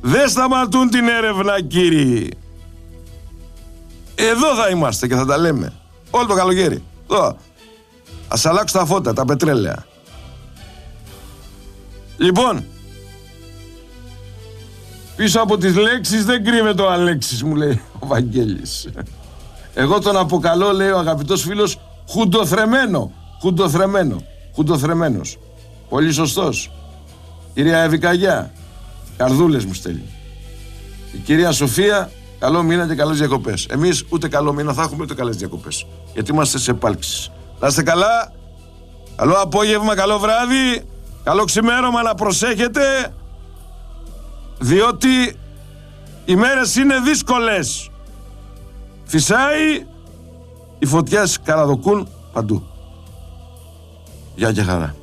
Δεν σταματούν την έρευνα, κύριοι. Εδώ θα είμαστε και θα τα λέμε. Όλο το καλοκαίρι. Εδώ. Ας αλλάξουν τα φώτα, τα πετρέλαια. Λοιπόν, πίσω από τις λέξεις δεν κρύβεται ο Αλέξης, μου λέει ο Βαγγέλης. Εγώ τον αποκαλώ, λέει ο αγαπητός φίλος, χουντοθρεμένος. Πολύ σωστός. Κυρία Ευικαγιά, καρδούλες μου στέλνει. Η κυρία Σοφία, καλό μήνα και καλές διακοπές. Εμείς ούτε καλό μήνα θα έχουμε ούτε καλές διακοπές. Γιατί είμαστε σε επάλξεις. Να είστε καλά. Καλό απόγευμα, καλό βράδυ. Καλό ξημέρωμα, να προσέχετε. Διότι οι μέρες είναι δύσκολες. Φυσάει, οι φωτιές καραδοκούν παντού. Γεια και χαρά.